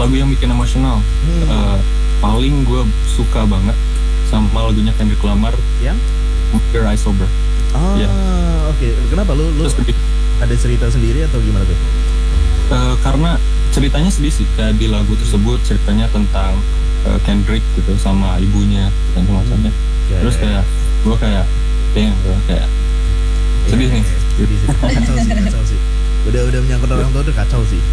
lagu yang bikin emosional. Paling gue suka banget sama lagunya Kendrick Lamar Yang? Your Eyes Sober. Iya. Oke. Kenapa lu Terus ada cerita sendiri atau gimana tuh? karena ceritanya sedih sih, kayak di lagu tersebut ceritanya tentang Kendrick gitu sama ibunya dan semacamnya. Terus kayak gue kayak sedih nih. Sedih sih. Kacau sih. Udah menyangkut orang tua udah kacau sih.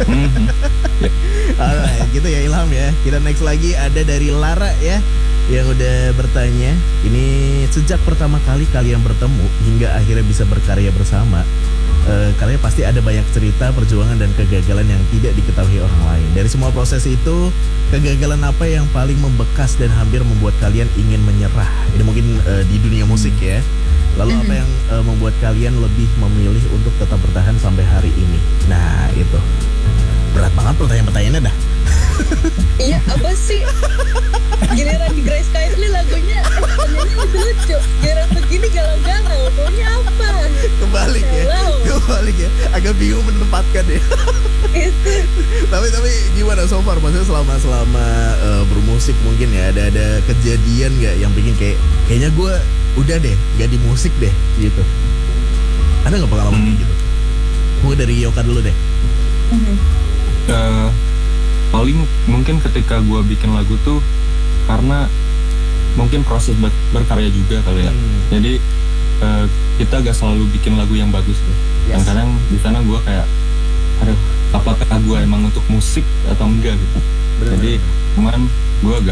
Alright, gitu ya Ilham ya. Kita next lagi ada dari Lara ya, yang udah bertanya, ini sejak pertama kali kalian bertemu hingga akhirnya bisa berkarya bersama, kalian pasti ada banyak cerita, perjuangan dan kegagalan yang tidak diketahui orang lain. Dari semua proses itu, kegagalan apa yang paling membekas dan hampir membuat kalian ingin menyerah? Ini mungkin di dunia musik ya. Lalu apa yang membuat kalian lebih memilih untuk tetap bertahan sampai hari ini? Nah itu berat banget pertanyaan-pertanyaannya dah. Iya, apa sih? Giliran di Grace Kindly lagunya nyanyi lucu-lucu. Giliran begini galau-galau, maunya apa? Kebalik ya. Agak bingung menempatkan ya. Itu. tapi gimana so far? Maksudnya selama bermusik mungkin ya ada kejadian nggak yang bikin kayaknya gue udah deh gak di musik deh gitu? Ada nggak pengalaman gitu? Gue dari Yoka dulu deh. Paling mungkin ketika gue bikin lagu tuh karena mungkin proses berkarya juga kali ya. Jadi kita gak selalu bikin lagu yang bagus tuh. Dan kadang di sana gue kayak, aduh, apakah gue emang untuk musik atau enggak gitu. Jadi cuman gue